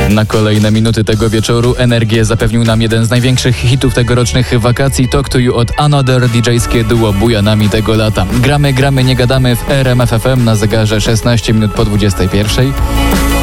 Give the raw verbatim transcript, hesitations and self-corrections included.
Na kolejne minuty tego wieczoru energię zapewnił nam jeden z największych hitów tegorocznych wakacji, Talk to You od Another, didżejskie duo bujanami tego lata. Gramy, gramy, nie gadamy w R M F F M na zegarze szesnaście minut po dwudziestej pierwszej.